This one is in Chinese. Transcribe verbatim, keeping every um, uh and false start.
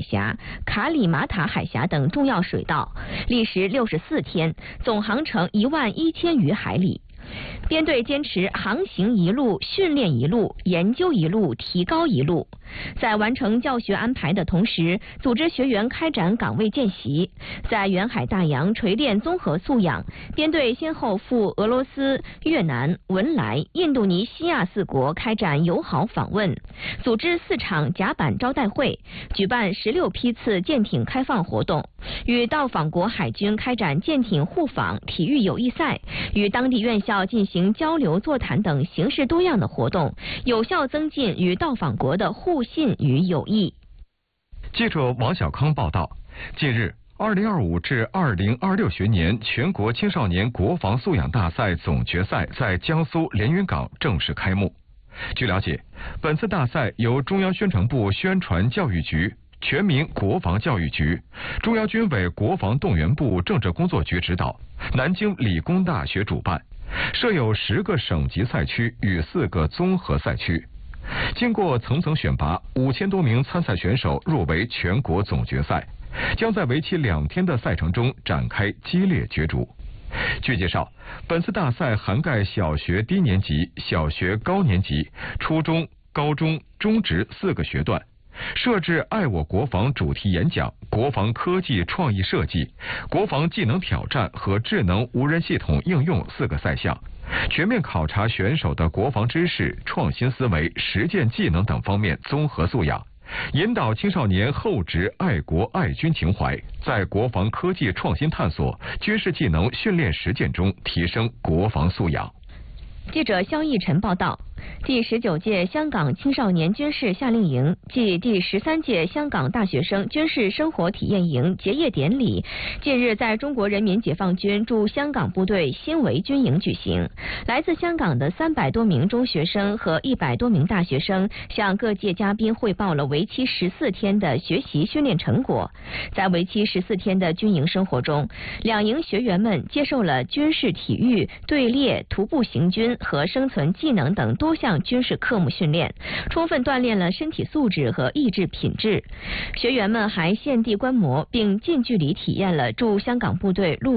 峡、卡里马塔海峡等重要水道，历时六十四天，总航程一万一千余海里。编队坚持航行一路、训练一路、研究一路、提高一路。在完成教学安排的同时，组织学员开展岗位见习，在远海大洋锤炼综合素养。编队先后赴俄罗斯、越南、文莱、印度尼西亚四国开展友好访问，组织四场甲板招待会，举办十六批次舰艇开放活动，与到访国海军开展舰艇互访、体育友谊赛，与当地院校进行交流座谈等形式多样的活动，有效增进与到访国的互信与友谊。 记者王小康报道，近日二零二五至二零二六学年全国青少年国防素养大赛总决赛在江苏连云港正式开幕。据了解，本次大赛由中央宣传部宣传教育局、全民国防教育局、中央军委国防动员部政治工作局指导，南京理工大学主办，设有十个省级赛区与四个综合赛区。经过层层选拔，五千多名参赛选手入围全国总决赛，将在为期两天的赛程中展开激烈角逐。据介绍，本次大赛涵盖小学低年级、小学高年级、初中、高中、中职四个学段，设置爱我国防主题演讲、国防科技创意设计、国防技能挑战和智能无人系统应用四个赛项，全面考察选手的国防知识、创新思维、实践技能等方面综合素养，引导青少年厚植爱国爱军情怀，在国防科技创新探索、军事技能训练实践中提升国防素养。 记者肖逸晨报道。第十九届香港青少年军事夏令营暨第十三届香港大学生军事生活体验营结业典礼近日在中国人民解放军驻香港部队新围军营举行。来自香港的三百多名中学生和一百多名大学生向各界嘉宾汇报了为期十四天的学习训练成果。在为期十四天的军营生活中，两营学员们接受了军事体育、队列、徒步行军和生存技能等多项军事科目训练，充分锻炼了身体素质和意志品质。学员们还现地观摩并近距离体验了驻香港部队陆